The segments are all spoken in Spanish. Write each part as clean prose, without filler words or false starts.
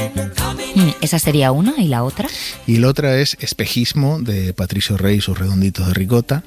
Esa sería una, ¿y la otra? Y la otra es Espejismo, de Patricio Rey y sus redonditos de ricota.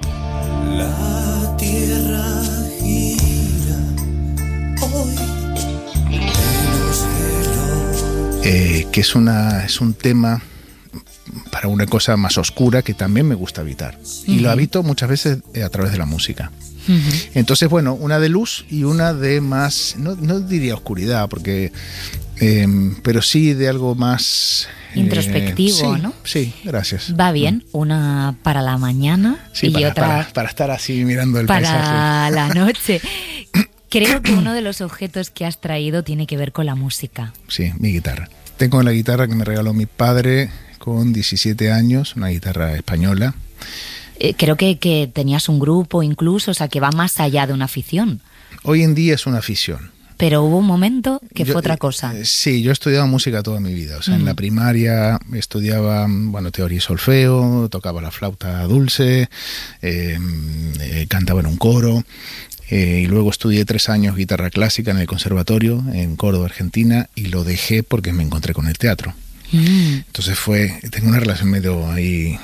La tierra gira hoy en los cielos. Que es un tema para una cosa más oscura que también me gusta habitar. Y lo habito muchas veces a través de la música. Entonces, bueno, una de luz y una de más, no diría oscuridad, porque pero sí de algo más introspectivo, sí, ¿no? Sí, gracias. Va bien, una para la mañana sí, y otra para estar así mirando el para paisaje. Para la noche. Creo que uno de los objetos que has traído tiene que ver con la música. Sí, mi guitarra. Tengo la guitarra que me regaló mi padre con 17 años, una guitarra española. Creo que tenías un grupo incluso, o sea, que va más allá de una afición. Hoy en día es una afición. Pero hubo un momento que fue otra cosa. Sí, yo he estudiado música toda mi vida. O sea, en la primaria estudiaba, teoría y solfeo, tocaba la flauta dulce, cantaba en un coro. Y luego estudié 3 años guitarra clásica en el conservatorio en Córdoba, Argentina, y lo dejé porque me encontré con el teatro. Entonces tengo una relación medio ahí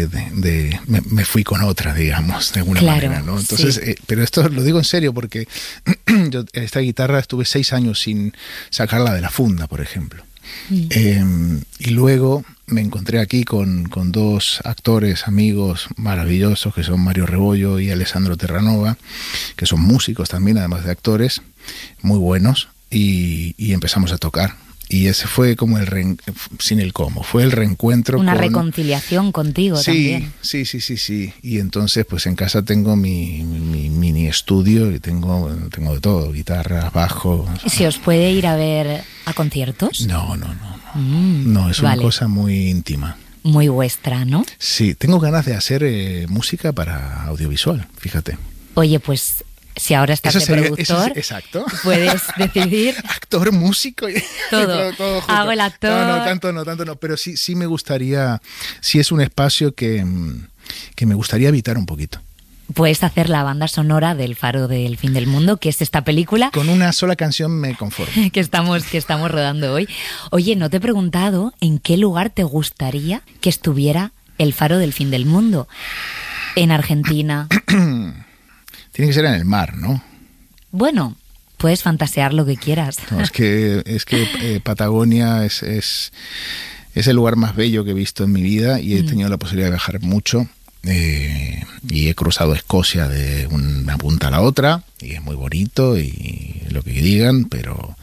me fui con otra, digamos, de alguna manera, ¿no? Entonces, sí. Pero esto lo digo en serio porque yo esta guitarra estuve 6 años sin sacarla de la funda, por ejemplo. Y luego me encontré aquí con 2 actores, amigos maravillosos, que son Mario Rebollo y Alessandro Terranova, que son músicos también, además de actores, muy buenos, y empezamos a tocar. Y ese fue como sin el cómo, fue el reencuentro. Una reconciliación contigo también. Sí. Y entonces pues en casa tengo mi mini estudio y tengo de todo, guitarra, bajo. ¿Se os puede ir a ver a conciertos? No. No, es una cosa muy íntima. Muy vuestra, ¿no? Sí, tengo ganas de hacer música para audiovisual, fíjate. Oye, pues si ahora estás de productor, exacto. Puedes decidir. Actor, músico, todo junto. Hago el actor. No, tanto no, pero sí me gustaría, sí es un espacio que me gustaría habitar un poquito. Puedes hacer la banda sonora del Faro del Fin del Mundo, que es esta película. Con una sola canción me conformo. que estamos rodando hoy. Oye, no te he preguntado en qué lugar te gustaría que estuviera el Faro del Fin del Mundo. ¿En Argentina? Tiene que ser en el mar, ¿no? Bueno, puedes fantasear lo que quieras. No, es que Patagonia es el lugar más bello que he visto en mi vida y he tenido la posibilidad de viajar mucho. Y he cruzado Escocia de una punta a la otra y es muy bonito y lo que digan, pero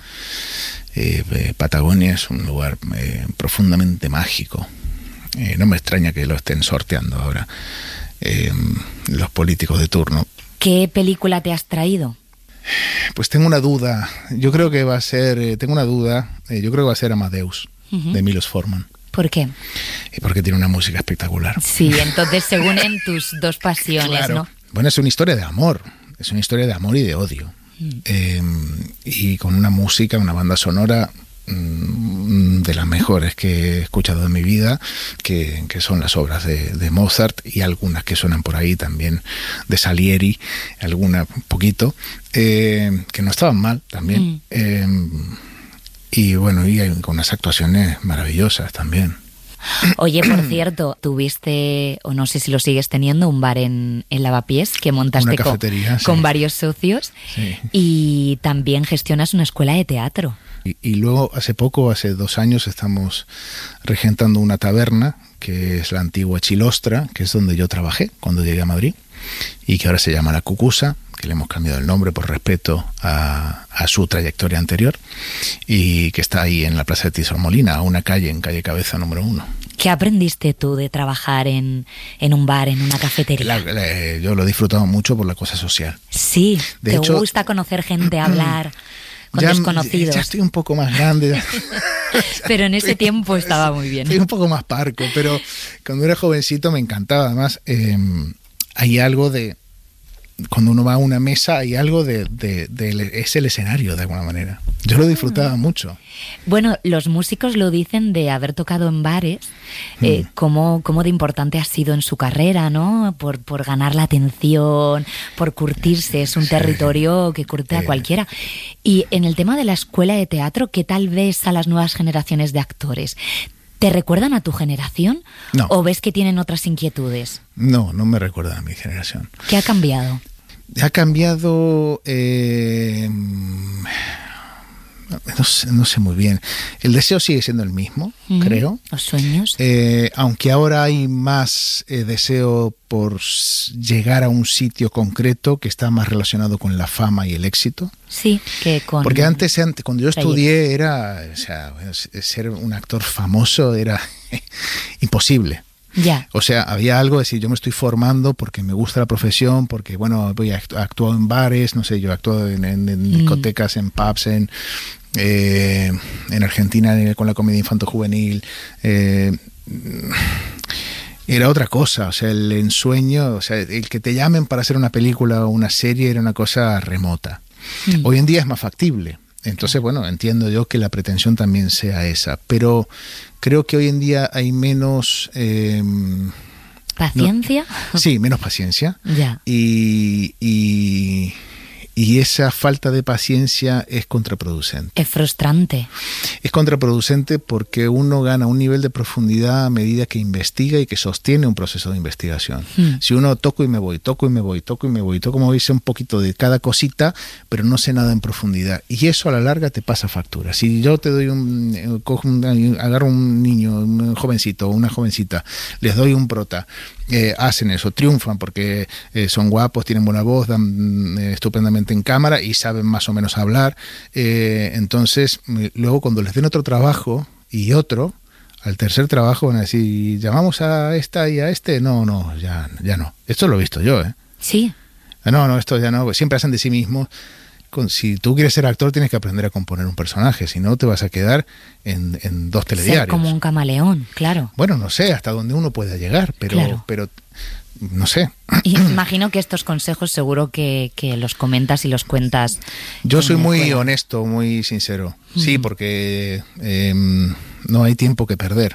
Patagonia es un lugar profundamente mágico. No me extraña que lo estén sorteando ahora los políticos de turno. ¿Qué película te has traído? Pues tengo una duda. Yo creo que va a ser Amadeus, de Milos Forman. ¿Por qué? Porque tiene una música espectacular. Sí, entonces se unen tus 2 pasiones, claro. ¿No? Bueno, es una historia de amor. Es una historia de amor y de odio. Y con una música, una banda sonora de las mejores que he escuchado en mi vida, que son las obras de Mozart y algunas que suenan por ahí también de Salieri, alguna un poquito, que no estaban mal también. Y bueno, y con unas actuaciones maravillosas también. Oye, por cierto, tuviste, o no sé si lo sigues teniendo, un bar en Lavapiés que montaste con varios socios. Sí. Y también gestionas una escuela de teatro. Y luego hace 2 años estamos regentando una taberna que es la antigua Chilostra, que es donde yo trabajé cuando llegué a Madrid y que ahora se llama La Cucusa, que le hemos cambiado el nombre por respeto a su trayectoria anterior, y que está ahí en la Plaza de Tisormolina, a una calle, en calle Cabeza número 1. ¿Qué aprendiste tú de trabajar en un bar, en una cafetería? Yo lo he disfrutado mucho por la cosa social. Sí, ¿te gusta conocer gente, hablar con desconocidos? Ya estoy un poco más grande. Pero en ese tiempo estaba muy bien. Estoy un poco más parco, pero cuando era jovencito me encantaba. Además, hay algo de cuando uno va a una mesa hay algo es el escenario de alguna manera. Yo lo disfrutaba mucho. Bueno, los músicos lo dicen de haber tocado en bares, cómo de importante ha sido en su carrera, ¿no? Por ganar la atención, por curtirse, es un territorio que curte a cualquiera. Y en el tema de la escuela de teatro, ¿qué tal ves a las nuevas generaciones de actores? ¿Te recuerdan a tu generación? No. ¿O ves que tienen otras inquietudes? No me recuerdan a mi generación. ¿Qué ha cambiado? Ha cambiado... No sé muy bien. El deseo sigue siendo el mismo, creo. Los sueños. Aunque ahora hay más deseo por llegar a un sitio concreto que está más relacionado con la fama y el éxito. Sí, que con... Porque antes cuando yo estudié, ser un actor famoso era imposible. Ya. O sea, había algo de decir, yo me estoy formando porque me gusta la profesión, porque, bueno, actuado en bares, no sé, yo he actuado en discotecas, en pubs, en Argentina con la comedia infanto-juvenil. Era otra cosa, o sea, el ensueño, o sea, el que te llamen para hacer una película o una serie era una cosa remota. Hoy en día es más factible. Entonces, bueno, entiendo yo que la pretensión también sea esa, pero creo que hoy en día hay menos... ¿Paciencia? Sí, menos paciencia. Ya. Y esa falta de paciencia es contraproducente. Es frustrante. Es contraproducente porque uno gana un nivel de profundidad a medida que investiga y que sostiene un proceso de investigación. Si uno toco y me voy, sé un poquito de cada cosita, pero no sé nada en profundidad. Y eso a la larga te pasa factura. Si yo te doy agarro un niño, un jovencito o una jovencita, les doy un prota, hacen eso, triunfan porque son guapos, tienen buena voz, dan estupendamente en cámara y saben más o menos hablar, entonces luego cuando les den otro trabajo y otro, al tercer trabajo van a decir, llamamos a esta y a este, no, ya no. Esto lo he visto yo, Sí. No, esto ya no, siempre hacen de sí mismos. Si tú quieres ser actor tienes que aprender a componer un personaje, si no te vas a quedar en dos telediarios. Ser como un camaleón, claro. Bueno, no sé hasta dónde uno pueda llegar, pero no sé. Y imagino que estos consejos seguro que los comentas y los cuentas. Yo soy muy honesto, muy sincero. Sí, porque no hay tiempo que perder.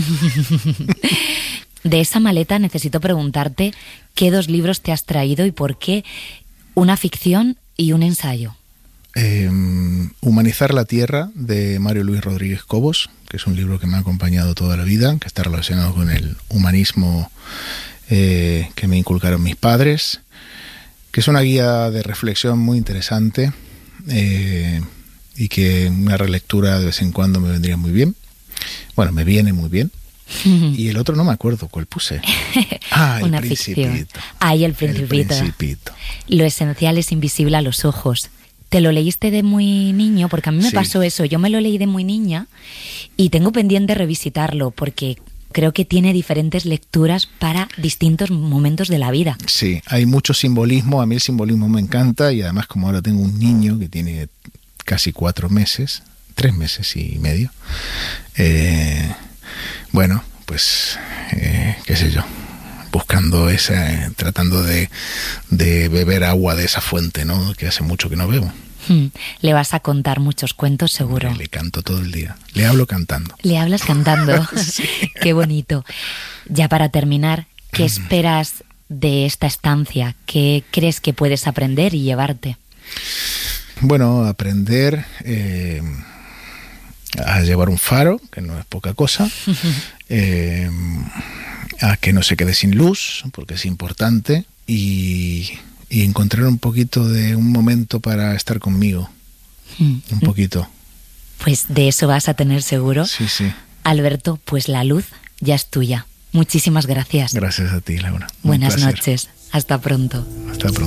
De esa maleta necesito preguntarte qué 2 libros te has traído y por qué una ficción y un ensayo. Humanizar la Tierra, de Mario Luis Rodríguez Cobos, que es un libro que me ha acompañado toda la vida, que está relacionado con el humanismo que me inculcaron mis padres, que es una guía de reflexión muy interesante y que una relectura de vez en cuando me vendría muy bien. Bueno, me viene muy bien. Y el otro no me acuerdo cuál puse. El Principito. El Principito. Lo esencial es invisible a los ojos. ¿Te lo leíste de muy niño? Porque a mí me pasó eso. Yo me lo leí de muy niña y tengo pendiente revisitarlo porque creo que tiene diferentes lecturas para distintos momentos de la vida. Sí, hay mucho simbolismo. A mí el simbolismo me encanta y además como ahora tengo un niño que tiene casi 4 meses, 3 meses y medio, bueno, pues qué sé yo, buscando tratando de beber agua de esa fuente, ¿no? Que hace mucho que no bebo. Le vas a contar muchos cuentos, seguro. Le canto todo el día. Le hablo cantando. Le hablas cantando. Sí. Qué bonito. Ya para terminar, ¿qué esperas de esta estancia? ¿Qué crees que puedes aprender y llevarte? Bueno, aprender a llevar un faro, que no es poca cosa, a que no se quede sin luz, porque es importante, y encontrar un poquito de un momento para estar conmigo, un poquito. Pues de eso vas a tener seguro. Sí. Alberto, pues la luz ya es tuya. Muchísimas gracias. Gracias a ti, Laura. Buenas noches. Hasta pronto. Hasta pronto.